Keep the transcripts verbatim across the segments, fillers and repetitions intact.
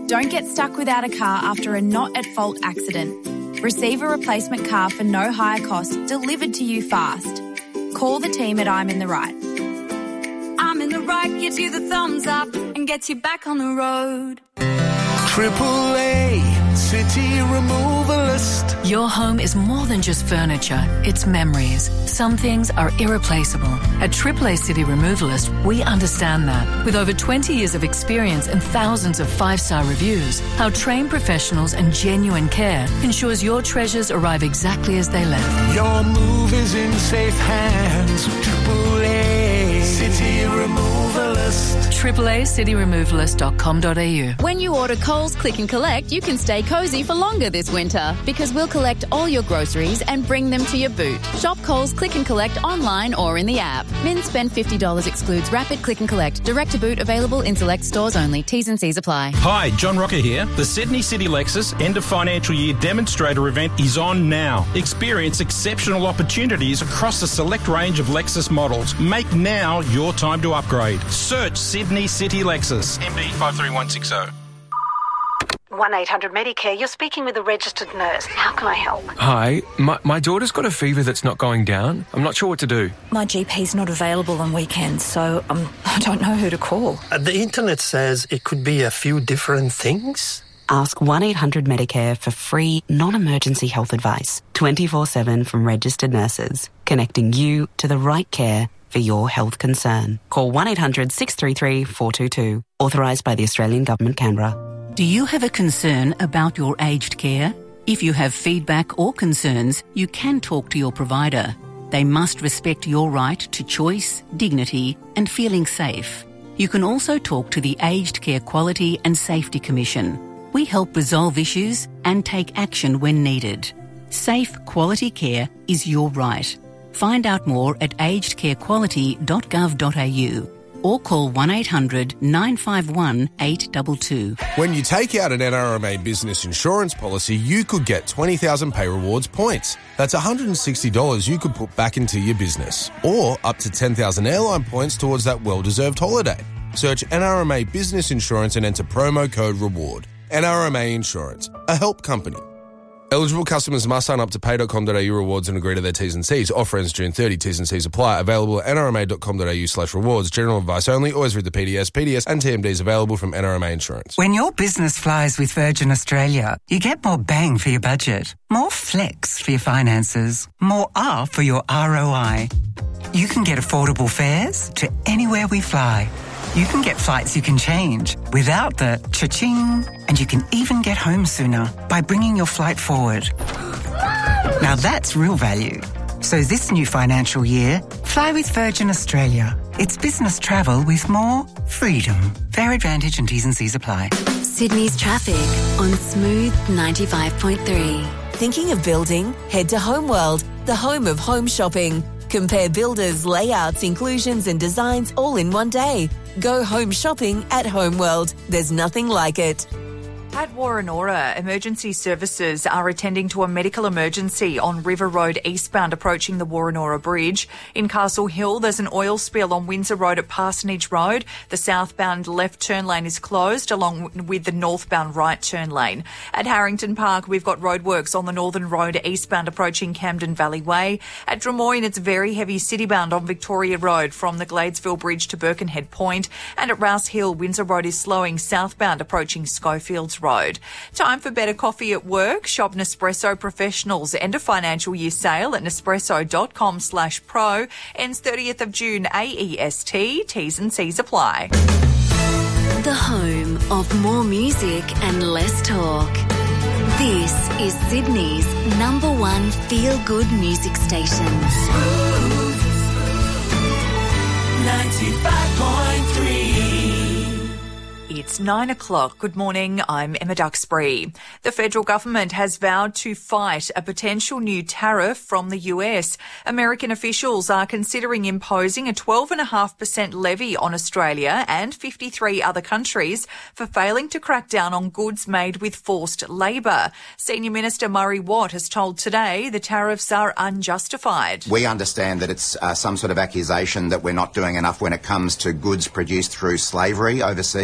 Don't get stuck without a car after a not-at-fault accident. Receive a replacement car for no higher cost delivered to you fast. Call the team at I'm in the Right. I'm in the Right gives you the thumbs up and gets you back on the road. Triple A City Removalist. Your home is more than just furniture, it's memories. Some things are irreplaceable. At Triple A City Removalist, we understand that. With over twenty years of experience and thousands of five-star reviews, our trained professionals and genuine care ensures your treasures arrive exactly as they left. Your move is in safe hands. Triple A City Removalist. triple A city removalist dot com dot a u. When you order Coles Click and Collect, you can stay cosy for longer this winter because we'll collect all your groceries and bring them to your boot. Shop Coles Click and Collect online or in the app. Min spend fifty dollars excludes rapid click and collect. Direct to boot available in select stores only. T's and C's apply. Hi, John Rocker here. The Sydney City Lexus End of Financial Year Demonstrator event is on now. Experience exceptional opportunities across a select range of Lexus models. Make now your time to upgrade. Search Sydney City Lexus. M D five three one six zero. one eight hundred Medicare, you're speaking with a registered nurse. How can I help? Hi, my, my daughter's got a fever that's not going down. I'm not sure what to do. My G P's not available on weekends, so um, I don't know who to call. Uh, the internet says it could be a few different things. Ask one eight hundred Medicare for free, non-emergency health advice, twenty-four seven from registered nurses, connecting you to the right care for your health concern. Call one eight hundred six three three four two two. Authorised by the Australian Government, Canberra. Do you have a concern about your aged care? If you have feedback or concerns, you can talk to your provider. They must respect your right to choice, dignity and feeling safe. You can also talk to the Aged Care Quality and Safety Commission. We help resolve issues and take action when needed. Safe, quality care is your right. Find out more at aged care quality dot gov dot a u or call one eight hundred nine five one eight two two. When you take out an N R M A business insurance policy, you could get twenty thousand Pay Rewards points. That's one hundred sixty dollars you could put back into your business. Or up to ten thousand airline points towards that well-deserved holiday. Search N R M A Business Insurance and enter promo code REWARD. N R M A Insurance, a help company. Eligible customers must sign up to pay dot com dot a u rewards and agree to their T's and C's. Offer ends June thirtieth. T's and C's apply. Available at n r m a dot com dot a u slash rewards. General advice only. Always read the P D S. P D S and T M Ds available from N R M A Insurance. When your business flies with Virgin Australia, you get more bang for your budget, more flex for your finances, more R for your R O I. You can get affordable fares to anywhere we fly. You can get flights you can change without the cha-ching, and you can even get home sooner by bringing your flight forward. Now that's real value. So this new financial year, fly with Virgin Australia. It's business travel with more freedom. Fare advantage and T's and C's apply. Sydney's traffic on Smooth ninety-five point three. Thinking of building? Head to Homeworld, the home of home shopping. Compare builders, layouts, inclusions and designs all in one day. Go home shopping at Homeworld. There's nothing like it. At Warrenora, emergency services are attending to a medical emergency on River Road eastbound approaching the Warrenora Bridge. In Castle Hill, there's an oil spill on Windsor Road at Parsonage Road. The southbound left turn lane is closed along with the northbound right turn lane. At Harrington Park, we've got roadworks on the Northern Road eastbound approaching Camden Valley Way. At Drummoyne, it's very heavy citybound on Victoria Road from the Gladesville Bridge to Birkenhead Point. And at Rouse Hill, Windsor Road is slowing southbound approaching Schofields Road. Time for better coffee at work. Shop Nespresso Professionals. End of financial year sale at nespresso dot com slash pro. Ends thirtieth of June A E S T. T's and C's apply. The home of more music and less talk. This is Sydney's number one feel-good music station. ninety-five point three. It's nine o'clock. Good morning. I'm Emma Duxbury. The federal government has vowed to fight a potential new tariff from the U S. American officials are considering imposing a twelve point five percent levy on Australia and fifty-three other countries for failing to crack down on goods made with forced labour. Senior Minister Murray Watt has told Today the tariffs are unjustified. We understand that it's uh, some sort of accusation that we're not doing enough when it comes to goods produced through slavery overseas. Yeah.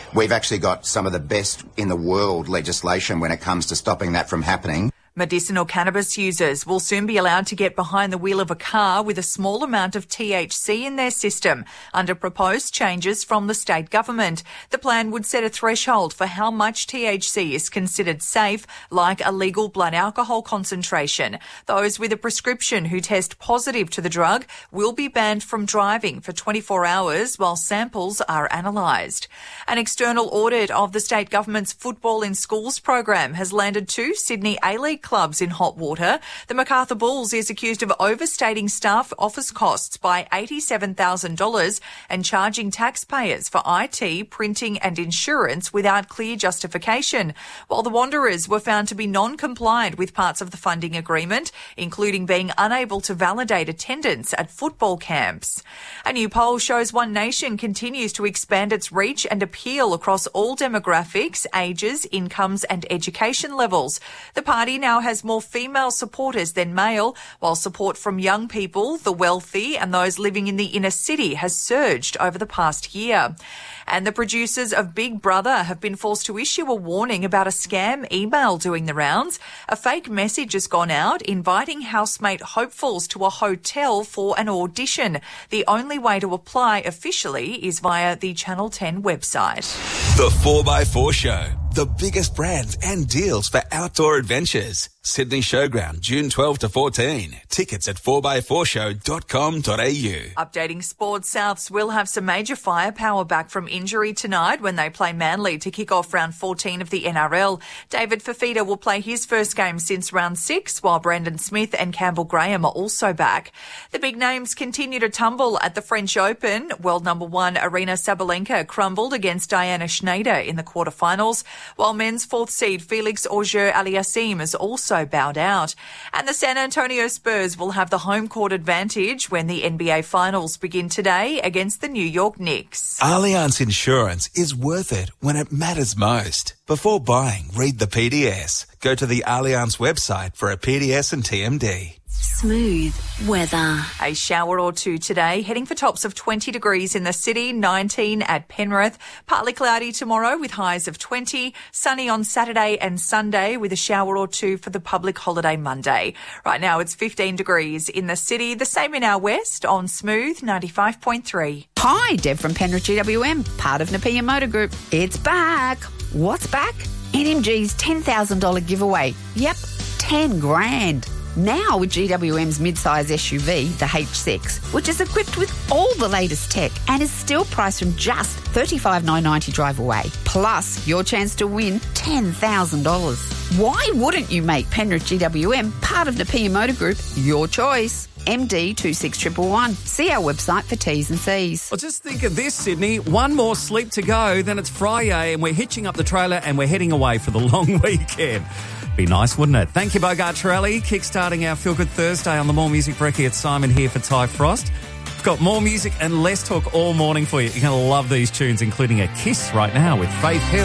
we've actually got some of the best in the world legislation when it comes to stopping that from happening. Medicinal cannabis users will soon be allowed to get behind the wheel of a car with a small amount of T H C in their system under proposed changes from the state government. The plan would set a threshold for how much T H C is considered safe, like a legal blood alcohol concentration. Those with a prescription who test positive to the drug will be banned from driving for twenty-four hours while samples are analysed. An external audit of the state government's Football in Schools program has landed two Sydney A-League clubs in hot water. The Macarthur Bulls is accused of overstating staff office costs by eighty-seven thousand dollars and charging taxpayers for I T, printing and insurance without clear justification, while the Wanderers were found to be non-compliant with parts of the funding agreement, including being unable to validate attendance at football camps. A new poll shows One Nation continues to expand its reach and appeal across all demographics, ages, incomes and education levels. The party now has more female supporters than male, while support from young people, the wealthy and those living in the inner city has surged over the past year. And the producers of Big Brother have been forced to issue a warning about a scam email doing the rounds. A fake message has gone out inviting housemate hopefuls to a hotel for an audition. The only way to apply officially is via the Channel ten website. The four by four Show. The biggest brands and deals for outdoor adventures. Sydney Showground, June twelfth to fourteen. Tickets at four by four show dot com dot a u. Updating sports, Souths will have some major firepower back from injury tonight when they play Manly to kick off round fourteen of the N R L. David Fafita will play his first game since round six, while Brandon Smith and Campbell Graham are also back. The big names continue to tumble at the French Open. World number one Arina Sabalenka crumbled against Diana Schneider in the quarterfinals, while men's fourth seed Felix Auger-Aliassime has also bowed out. And the San Antonio Spurs will have the home court advantage when the N B A Finals begin today against the New York Knicks. Allianz Insurance is worth it when it matters most. Before buying, read the P D S. Go to the Allianz website for a P D S and T M D. Smooth weather. A shower or two today, heading for tops of twenty degrees in the city, nineteen at Penrith. Partly cloudy tomorrow with highs of twenty. Sunny on Saturday and Sunday with a shower or two for the public holiday Monday. Right now it's fifteen degrees in the city, the same in our west on Smooth ninety-five point three. Hi, Deb from Penrith G W M, part of Napier Motor Group. It's back. What's back? N M G's ten thousand dollars giveaway. Yep, ten grand. Now with G W M's mid-size S U V, the H six, which is equipped with all the latest tech and is still priced from just thirty-five thousand nine hundred ninety dollars drive away. Plus, your chance to win ten thousand dollars. Why wouldn't you make Penrith G W M part of Napier Motor Group your choice? M D two six one one one. See our website for T's and C's. Well, just think of this, Sydney. One more sleep to go, then it's Friday and we're hitching up the trailer and we're heading away for the long weekend. Be nice, wouldn't it? Thank you, Bogart Trelli. Kickstarting our Feel Good Thursday on the More Music Brekkie. It's Simon here for Ty Frost. We've got more music and less talk all morning for you. You're going to love these tunes, including a kiss right now with Faith Hill.